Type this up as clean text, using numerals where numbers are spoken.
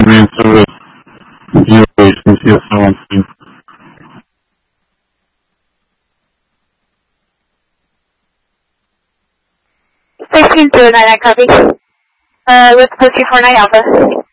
main service, DOH and CSO on scene. Station 299, copy. Let's go 249 Alpha.